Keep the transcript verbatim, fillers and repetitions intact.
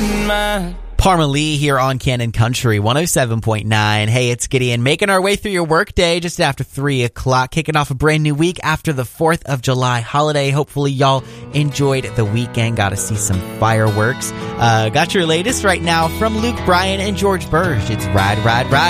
in mind. Parma Lee here on Canon Country one oh seven point nine. Hey, it's Gideon making our way through your workday just after three o'clock, kicking off a brand new week after the fourth of July holiday. Hopefully y'all enjoyed the weekend, got to see some fireworks. Uh, got your latest right now from Luke Bryan and George Burge. It's Ride, Ride, Ride.